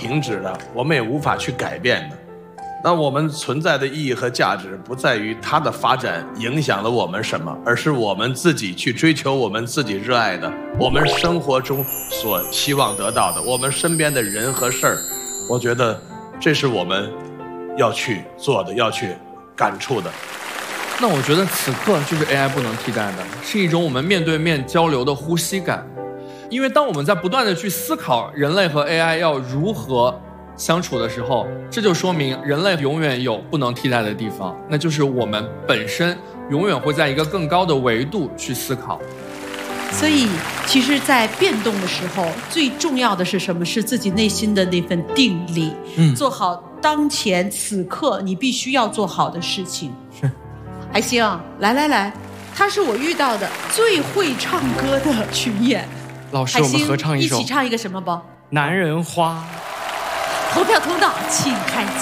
停止的，我们也无法去改变的。那我们存在的意义和价值不在于它的发展影响了我们什么，而是我们自己去追求我们自己热爱的，我们生活中所希望得到的，我们身边的人和事儿。我觉得这是我们要去做的，要去感触的。 那我觉得此刻就是 AI 不能替代的，是一种我们面对面交流的呼吸感。因为当我们在不断的去思考人类和 AI 要如何相处的时候，这就说明人类永远有不能替代的地方，那就是我们本身永远会在一个更高的维度去思考。 所以其实在变动的时候，最重要的是什么？是自己内心的那份定力，做好当前此刻你必须要做好的事情。 是， 还行，来，他是我遇到的最会唱歌的群演。 老师，我们合唱一首， 一起唱一个什么吧？ 男人花。 投票通道请开放。